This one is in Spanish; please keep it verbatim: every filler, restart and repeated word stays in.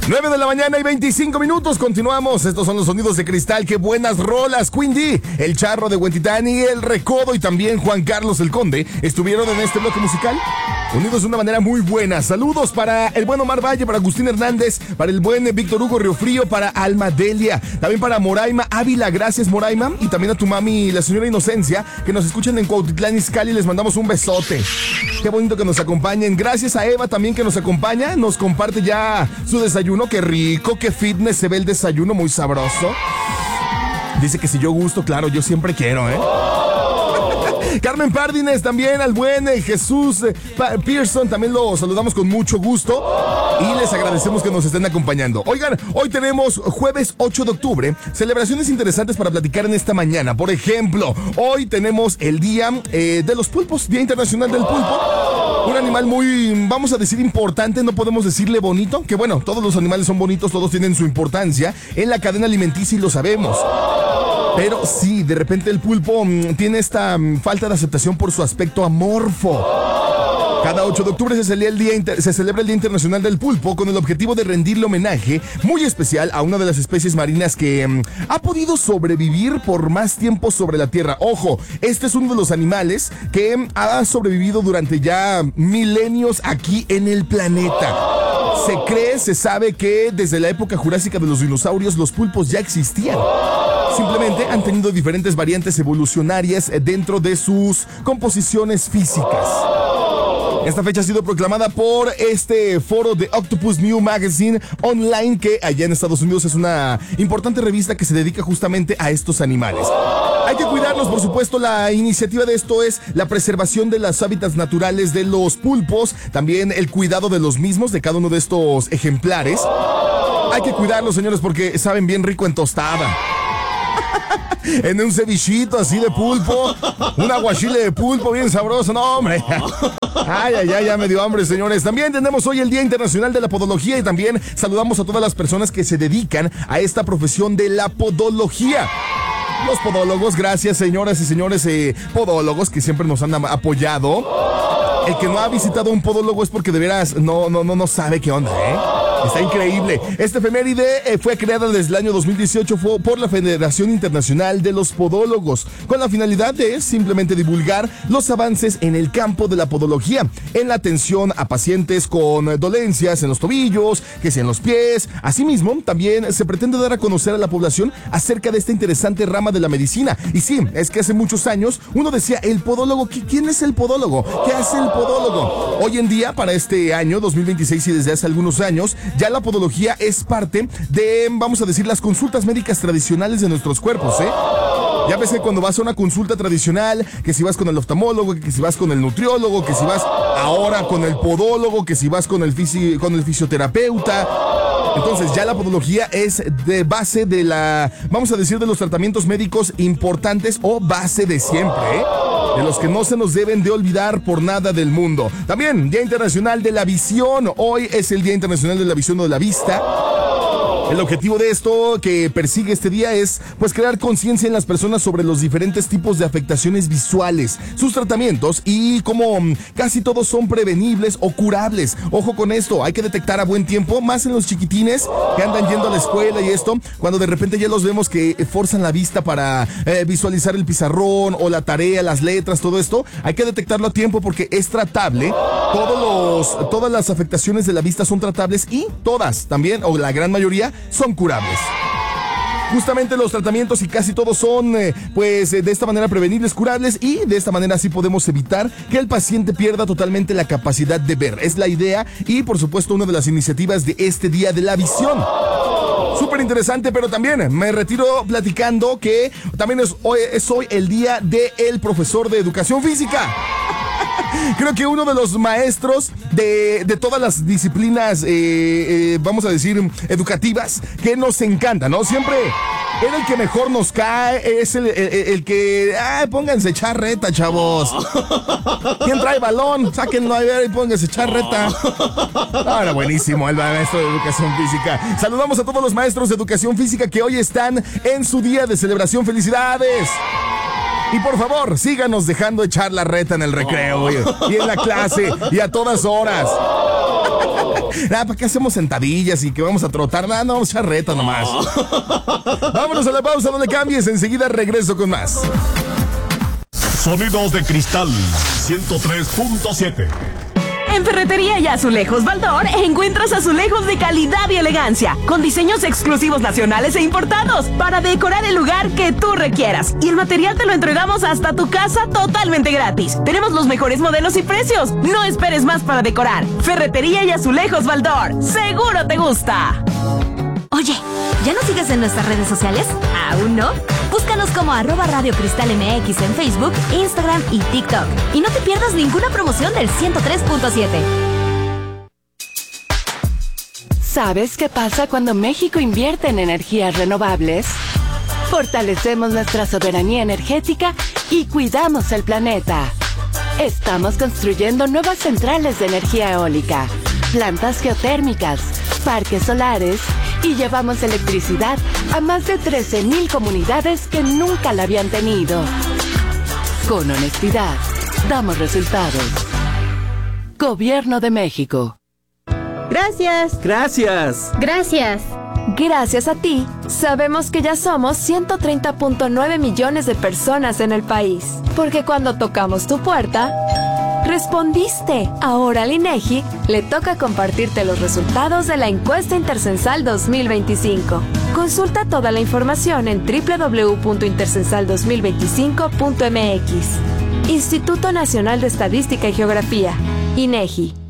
nueve de la mañana y veinticinco minutos, continuamos. Estos son los sonidos de cristal, qué buenas rolas. Queen D, El Charro de Huentitán y El Recodo y también Juan Carlos el Conde estuvieron en este bloque musical, unidos de una manera muy buena. Saludos para el buen Omar Valle, para Agustín Hernández, para el buen Víctor Hugo Riofrío, para Alma Delia, también para Moraima Ávila, gracias Moraima, y también a tu mami, la señora Inocencia, que nos escuchan en Cuautitlán Izcalli, les mandamos un besote. Qué bonito que nos acompañen. Gracias a Eva también que nos acompaña, nos comparte ya su desayuno. Qué rico, qué fitness se ve el desayuno, muy sabroso. Dice que si yo gusto, claro, yo siempre quiero, ¿eh? Carmen Pardines también, al buen eh, Jesús eh, Pearson, también lo saludamos con mucho gusto y les agradecemos que nos estén acompañando. Oigan, hoy tenemos jueves ocho de octubre, celebraciones interesantes para platicar en esta mañana. Por ejemplo, hoy tenemos el Día eh, de los Pulpos, Día Internacional del Pulpo. Un animal muy, vamos a decir, importante, no podemos decirle bonito, que bueno, todos los animales son bonitos, todos tienen su importancia en la cadena alimenticia y lo sabemos. Pero sí, de repente el pulpo mmm, tiene esta mmm, falta de aceptación por su aspecto amorfo. Cada ocho de octubre se celebra, el día inter- se celebra el Día Internacional del Pulpo con el objetivo de rendirle homenaje muy especial a una de las especies marinas que mmm, ha podido sobrevivir por más tiempo sobre la Tierra. Ojo, este es uno de los animales que mmm, ha sobrevivido durante ya milenios aquí en el planeta. Se cree, se sabe que desde la época jurásica de los dinosaurios los pulpos ya existían. Simplemente han tenido diferentes variantes evolucionarias dentro de sus composiciones físicas. Esta fecha ha sido proclamada por este foro de Octopus New Magazine Online, que allá en Estados Unidos es una importante revista que se dedica justamente a estos animales. Hay que cuidarlos, por supuesto. La iniciativa de esto es la preservación de los hábitats naturales de los pulpos, también el cuidado de los mismos, de cada uno de estos ejemplares. Hay que cuidarlos, señores, porque saben bien rico en tostada. En un cevichito así de pulpo, un aguachile de pulpo bien sabroso, no hombre. Ay, ay, ay, ya me dio hambre, señores. También tenemos hoy el Día Internacional de la Podología y también saludamos a todas las personas que se dedican a esta profesión de la podología. Los podólogos, gracias señoras y señores eh, podólogos que siempre nos han apoyado. El que no ha visitado un podólogo es porque de veras no, no, no, no sabe qué onda, ¿eh? Está increíble. Esta efeméride eh, fue creada desde el año dos mil dieciocho fue por la Federación Internacional de los Podólogos, con la finalidad de simplemente divulgar los avances en el campo de la podología, en la atención a pacientes con dolencias en los tobillos, que sea en los pies. Asimismo, también se pretende dar a conocer a la población acerca de esta interesante rama de la medicina. Y sí, es que hace muchos años uno decía, el podólogo, ¿quién es el podólogo? ¿Qué hace el podólogo? Hoy en día, para este año dos mil veintiséis y desde hace algunos años, ya la podología es parte de, vamos a decir, las consultas médicas tradicionales de nuestros cuerpos, ¿eh? Ya ves que cuando vas a una consulta tradicional, que si vas con el oftalmólogo, que si vas con el nutriólogo, que si vas ahora con el podólogo, que si vas con el, fisi- con el fisioterapeuta. Entonces ya la podología es de base de la, vamos a decir, de los tratamientos médicos importantes o base de siempre, ¿eh? De los que no se nos deben de olvidar por nada del mundo. También, Día Internacional de la Visión. Hoy es el Día Internacional de la Visión o de la Vista. El objetivo de esto que persigue este día es, pues, crear conciencia en las personas sobre los diferentes tipos de afectaciones visuales, sus tratamientos y cómo casi todos son prevenibles o curables. Ojo con esto, hay que detectar a buen tiempo, más en los chiquitines que andan yendo a la escuela y esto, cuando de repente ya los vemos que forzan la vista para eh, visualizar el pizarrón o la tarea, las letras, todo esto, hay que detectarlo a tiempo porque es tratable. Todos los, todas las afectaciones de la vista son tratables y todas también, o la gran mayoría, son curables. Justamente los tratamientos y casi todos son eh, pues eh, de esta manera prevenibles, curables y de esta manera así podemos evitar que el paciente pierda totalmente la capacidad de ver. Es la idea y por supuesto una de las iniciativas de este Día de la Visión. Súper interesante, pero también me retiro platicando que también es hoy, es hoy el día del profesor de educación física. Creo que uno de los maestros de, de todas las disciplinas, eh, eh, vamos a decir, educativas, que nos encanta, ¿no? Siempre era el que mejor nos cae, es el, el, el que, ay, pónganse echar reta, chavos. ¿Quién trae balón? Sáquenlo a ver y pónganse echar reta. Ah, era buenísimo el maestro de educación física. Saludamos a todos los maestros de educación física que hoy están en su día de celebración. ¡Felicidades! Y por favor, síganos dejando echar la reta en el recreo, oh. y, y en la clase, y a todas horas. Nada, ¿para qué hacemos sentadillas y que vamos a trotar? Nada, no, charreta nomás. Vámonos a la pausa, no le cambies. Enseguida regreso con más. Sonidos de Cristal ciento tres punto siete. En Ferretería y Azulejos Baldor encuentras azulejos de calidad y elegancia, con diseños exclusivos nacionales e importados, para decorar el lugar que tú requieras. Y el material te lo entregamos hasta tu casa totalmente gratis. Tenemos los mejores modelos y precios. No esperes más para decorar. Ferretería y Azulejos Baldor. ¡Seguro te gusta! Oye, ¿ya nos sigues en nuestras redes sociales? ¿Aún no? Búscanos como arroba Radio Cristal M X en Facebook, Instagram y TikTok. Y no te pierdas ninguna promoción del ciento tres punto siete. ¿Sabes qué pasa cuando México invierte en energías renovables? Fortalecemos nuestra soberanía energética y cuidamos el planeta. Estamos construyendo nuevas centrales de energía eólica, plantas geotérmicas, parques solares y llevamos electricidad a más de trece mil comunidades que nunca la habían tenido. Con honestidad, damos resultados. Gobierno de México. Gracias. Gracias. Gracias. Gracias a ti, sabemos que ya somos ciento treinta punto nueve millones de personas en el país. Porque cuando tocamos tu puerta, respondiste. Ahora al INEGI le toca compartirte los resultados de la encuesta intercensal dos mil veinticinco. Consulta toda la información en doble u doble u doble u punto intercensal dos mil veinticinco punto m x. Instituto Nacional de Estadística y Geografía, INEGI.